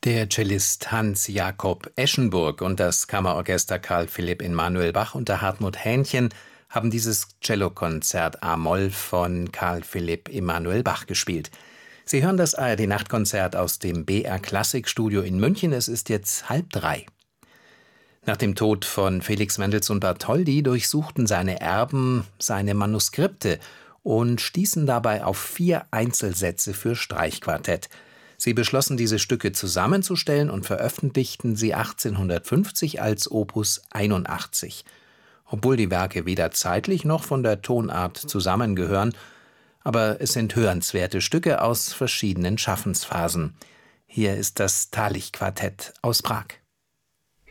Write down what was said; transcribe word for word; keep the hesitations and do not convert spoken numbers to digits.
Der Cellist Hans Jakob Eschenburg und das Kammerorchester Carl Philipp Emanuel Bach unter Hartmut Hähnchen haben dieses Cellokonzert a-Moll von Carl Philipp Emanuel Bach gespielt. Sie hören das A R D-Nachtkonzert aus dem B R Klassikstudio in München. Es ist jetzt halb drei. Nach dem Tod von Felix Mendelssohn Bartholdy durchsuchten seine Erben seine Manuskripte und stießen dabei auf vier Einzelsätze für Streichquartett. Sie beschlossen, diese Stücke zusammenzustellen und veröffentlichten sie achtzehnhundertfünfzig als Opus einundachtzig. Obwohl die Werke weder zeitlich noch von der Tonart zusammengehören, aber es sind hörenswerte Stücke aus verschiedenen Schaffensphasen. Hier ist das Thalich-Quartett aus Prag.